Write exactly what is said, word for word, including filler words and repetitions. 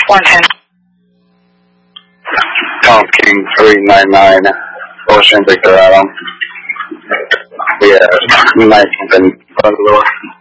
one ten. Tom King three nine nine, Ocean Victor Adam. We have nineteenth and Bangalore.